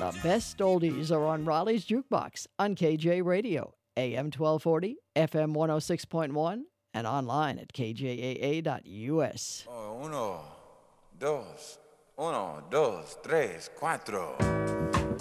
The best oldies are on Raleigh's Jukebox on KJ Radio, AM 1240, FM 106.1, and online at kjaa.us. Uno, dos, tres, cuatro.